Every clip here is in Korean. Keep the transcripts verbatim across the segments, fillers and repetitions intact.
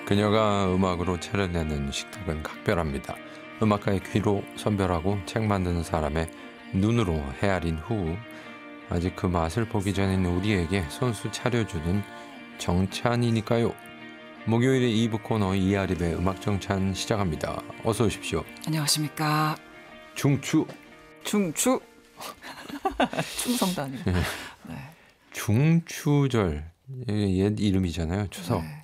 그녀가 음악으로 차려내는 식탁은 각별합니다. 음악가의 귀로 선별하고 책 만드는 사람의 눈으로 헤아린 후 아직 그 맛을 보기 전인 우리에게 손수 차려주는 정찬이니까요. 목요일에 이 부 코너 이아립의 음악정찬 시작합니다. 어서 오십시오. 안녕하십니까. 중추. 중추. 충성도 아니고. 네. 네. 중추절. 이게 옛 이름이잖아요. 추석. 네.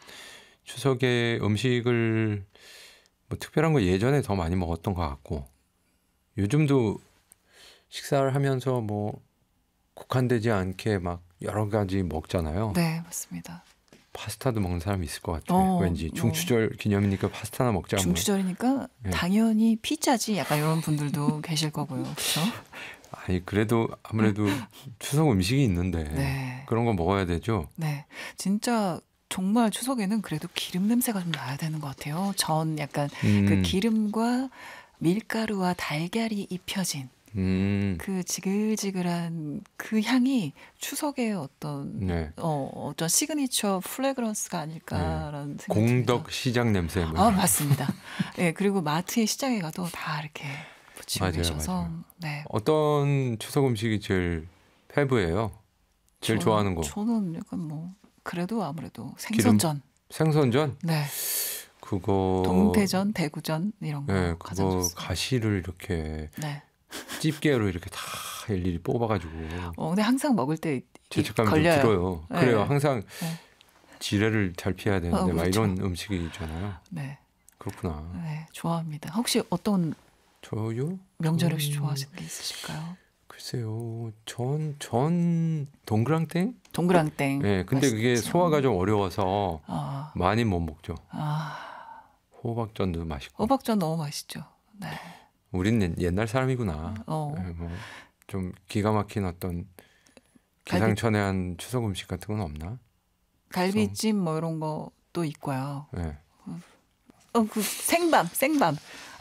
추석에 음식을 뭐 특별한 거 예전에 더 많이 먹었던 것 같고 요즘도 식사를 하면서 뭐 국한되지 않게 막 여러 가지 먹잖아요. 네, 맞습니다. 파스타도 먹는 사람이 있을 것 같아요. 어, 왠지 중추절 기념이니까 파스타나 먹자. 중추절이니까 네. 당연히 피자지. 약간 이런 분들도 계실 거고요. 그렇죠? 아니 그래도 아무래도 추석 음식이 있는데 네. 그런 거 먹어야 되죠. 네. 진짜 정말 추석에는 그래도 기름 냄새가 좀 나야 되는 것 같아요. 전 약간 음, 그 기름과 밀가루와 달걀이 입혀진 음, 그 지글지글한 그 향이 추석의 어떤 네. 어, 어떤 시그니처 플래그런스가 아닐까라는 생각이 듭니다. 공덕 시장 냄새. 뭐 아, 이런. 맞습니다. 예, 그리고 마트에 시장에 가도 다 이렇게 붙이고 맞아요, 계셔서 맞아요. 네. 어떤 추석 음식이 제일 페브예요? 제일 저는- 좋아하는 거? 저는 약간 뭐 그래도 아무래도 생선전. 생선전? 네. 그거 동태전, 대구전 이런 거 네, 가장 그거 좋습니다. 가시를 이렇게 네. 집게로 이렇게 다 일일이 뽑아가지고 어, 근데 항상 먹을 때 이- 죄책감이 좀 걸려요. 들어요. 네. 그래요. 항상 네. 지뢰를 잘 피해야 되는데 어, 막 그렇죠. 이런 음식이 있잖아요. 네. 그렇구나. 네, 좋아합니다. 혹시 어떤 저요? 명절 혹시 음, 좋아하시는 게 있으실까요? 글쎄요. 전, 전 동그랑땡? 동그랑땡. 네, 근데 그게 맛있죠. 소화가 좀 어려워서 아, 많이 못 먹죠. 아, 호박전도 맛있고. 호박전 너무 맛있죠. 네. 우린 옛- 옛날 사람이구나. 어. 네, 뭐 좀 기가 막힌 어떤 갈비- 기상천외한 추석 음식 같은 건 없나? 갈비찜 뭐 이런 것도 있고요. 네. 어, 그 생밤, 생밤.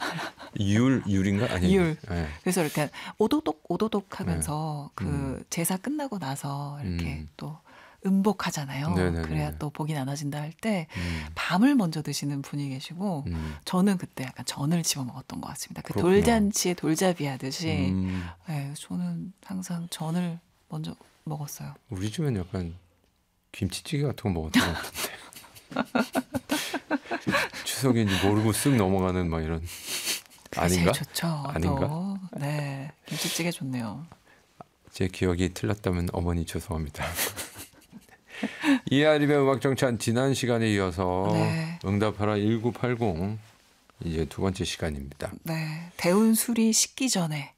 율 율인가? 아니. 율. 네. 그래서 이렇게 오도독 오도독 하면서 그 음. 제사 끝나고 나서 이렇게 음. 또 음복하잖아요. 네네네네. 그래야 또 복이 나눠진다 할 때 음, 밤을 먼저 드시는 분이 계시고 음, 저는 그때 약간 전을 집어 먹었던 것 같습니다. 그 그렇구나. 돌잔치에 돌잡이 하듯이. 음, 네, 저는 항상 전을 먼저 먹었어요. 우리 집은 약간 김치찌개 같은 거 먹었던 것 같은데 추석인지 모르고 쓱 넘어가는 막 이런 그게 아닌가? 제일 좋죠. 아닌가? 또. 네, 김치찌개 좋네요. 제 기억이 틀렸다면 어머니 죄송합니다. 이아립의 음악정찬 지난 시간에 이어서 네. 응답하라 일구팔공 이제 두 번째 시간입니다. 네, 데운 술이 식기 전에